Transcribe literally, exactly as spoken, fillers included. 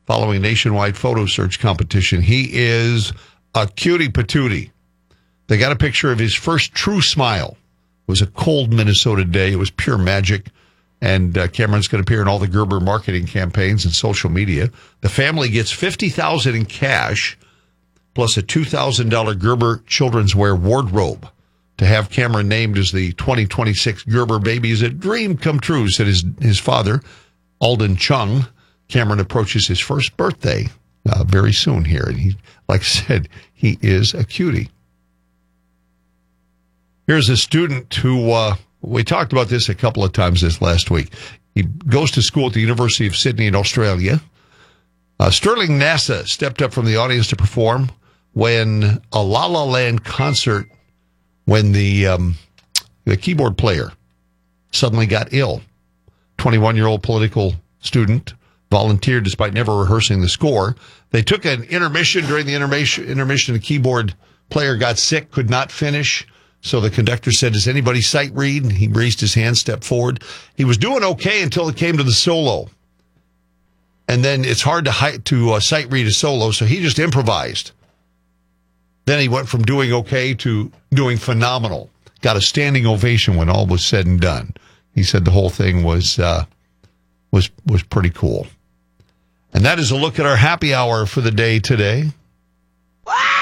following a nationwide photo search competition. He is a cutie patootie. They got a picture of his first true smile. It was a cold Minnesota day. It was pure magic. And uh, Cameron's going to appear in all the Gerber marketing campaigns and social media. The family gets fifty thousand dollars in cash plus a two thousand dollars Gerber children's wear wardrobe. To have Cameron named as the twenty twenty-six Gerber baby is a dream come true, said his, his father, Alden Chung. Cameron approaches his first birthday uh, very soon here. And he, like I said, he is a cutie. Here's a student who, uh, we talked about this a couple of times this last week. He goes to school at the University of Sydney in Australia. Uh, Sterling NASA stepped up from the audience to perform when a La La Land concert, when the um, the keyboard player suddenly got ill. twenty-one-year-old political student volunteered despite never rehearsing the score. They took an intermission. During the intermission, intermission, the keyboard player got sick, could not finish. So the conductor said, does anybody sight read? And he raised his hand, stepped forward. He was doing okay until it came to the solo. And then it's hard to, hi- to uh, sight read a solo, so he just improvised. Then he went from doing okay to doing phenomenal. Got a standing ovation when all was said and done. He said the whole thing was uh, was was pretty cool. And that is a look at our happy hour for the day today.